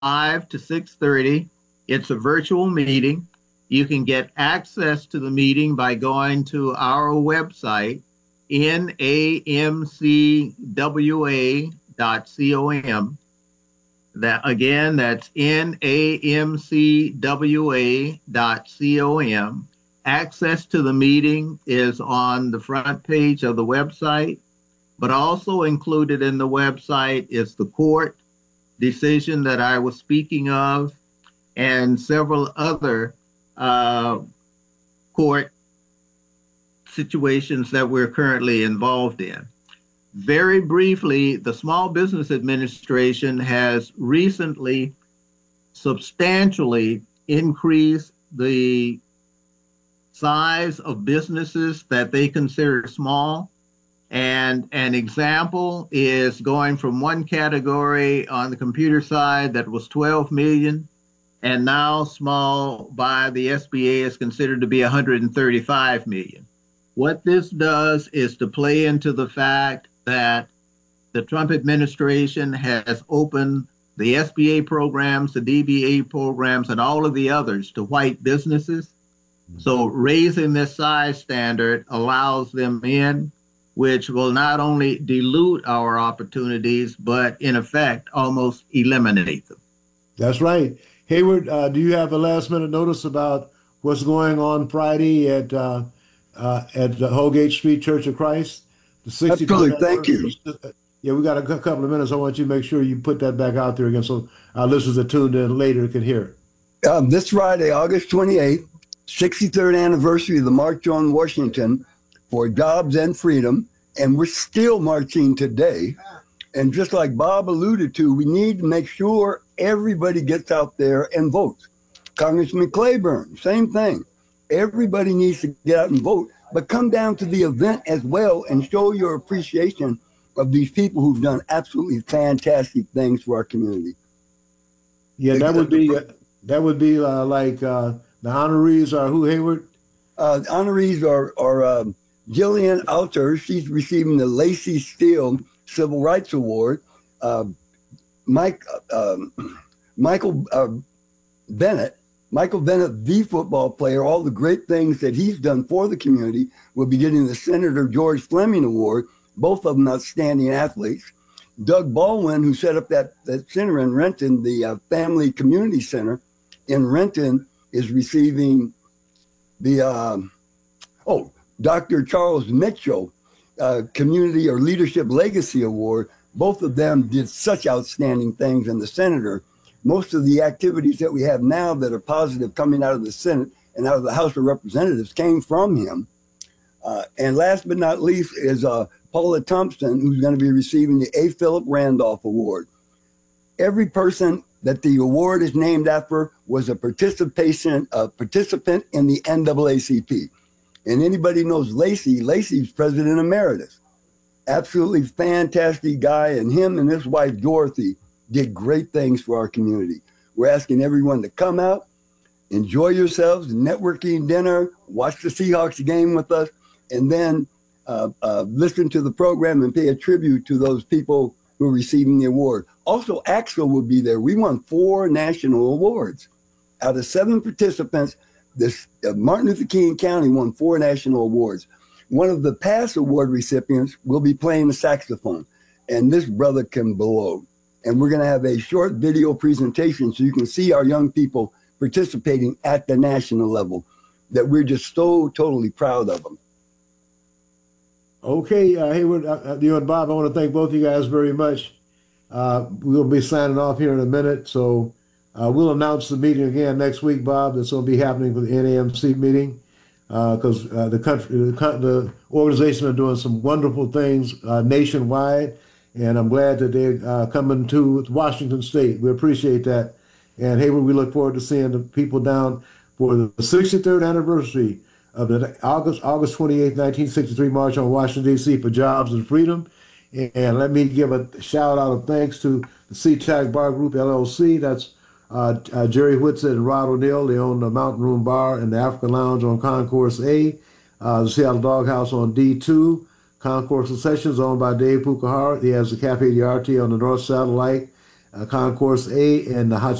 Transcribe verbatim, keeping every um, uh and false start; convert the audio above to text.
five to six thirty. It's a virtual meeting. You can get access to the meeting by going to our website, N A M C W A dot com. That again, that's N A M C W A dot com. Access to the meeting is on the front page of the website, but also included in the website is the court decision that I was speaking of and several other uh, court situations that we're currently involved in. Very briefly, the Small Business Administration has recently substantially increased the size of businesses that they consider small. And an example is going from one category on the computer side that was twelve million, and now small by the S B A is considered to be one hundred thirty-five million. What this does is to play into the fact that the Trump administration has opened the S B A programs, the D B A programs, and all of the others to white businesses. So raising this size standard allows them in, which will not only dilute our opportunities, but in effect, almost eliminate them. That's right. Hayward, uh, do you have a last minute notice about what's going on Friday at uh, uh, at the Holgate Street Church of Christ? The Absolutely. Thank you. Yeah, we got a couple of minutes. I want you to make sure you put that back out there again so our listeners that tuned in later can hear it. Um, this Friday, August twenty-eighth, sixty-third anniversary of the March on Washington for Jobs and Freedom. And we're still marching today. And just like Bob alluded to, we need to make sure everybody gets out there and votes. Congressman Claiborne, same thing. Everybody needs to get out and vote, but come down to the event as well and show your appreciation of these people who've done absolutely fantastic things for our community. Yeah, that would be that would be uh, like uh, the honorees are who, Hayward? Uh, the honorees are are uh, Jillian Alter. She's receiving the Lacey Steele Civil Rights Award. Uh, Mike uh, Michael uh, Bennett. Michael Bennett, the football player, all the great things that he's done for the community, will be getting the Senator George Fleming Award, both of them outstanding athletes. Doug Baldwin, who set up that, that center in Renton, the uh, Family Community Center in Renton, is receiving the, um, oh, Doctor Charles Mitchell uh, Community or Leadership Legacy Award. Both of them did such outstanding things, and the senator, most of the activities that we have now that are positive coming out of the Senate and out of the House of Representatives came from him. Uh, and last but not least is uh, Paula Thompson, who's going to be receiving the A. Philip Randolph Award. Every person that the award is named after was a participation, a participant in the N double A C P. And anybody knows Lacey, Lacey's president emeritus. Absolutely fantastic guy, and him and his wife, Dorothy, did great things for our community. We're asking everyone to come out, enjoy yourselves, networking dinner, watch the Seahawks game with us, and then uh, uh, listen to the program and pay a tribute to those people who are receiving the award. Also, Axel will be there. We won four national awards. Out of seven participants, this uh, Martin Luther King County won four national awards. One of the past award recipients will be playing the saxophone, and this brother can blow. And we're going to have a short video presentation so you can see our young people participating at the national level, that we're just so totally proud of them. Okay, uh, Hayward, uh, you and Bob, I want to thank both of you guys very much. Uh, we'll be signing off here in a minute, so uh, we'll announce the meeting again next week, Bob. It's going to be happening for the N A M C meeting because uh, uh, the country, the, the organization are doing some wonderful things uh, nationwide. And I'm glad that they're uh, coming to Washington State. We appreciate that. And Hayward, we look forward to seeing the people down for the sixty-third anniversary of the August August twenty-eighth, nineteen sixty-three March on Washington, D C for Jobs and Freedom. And let me give a shout out of thanks to the SeaTac Bar Group, L L C. That's uh, uh, Jerry Whitsett and Rod O'Neill. They own the Mountain Room Bar and the African Lounge on Concourse A, uh, the Seattle Doghouse on D two. Concourse Concessions owned by Dave Pukahara. He has the Cafe D'Arte on the North Satellite. uh, Concourse A in the Hachi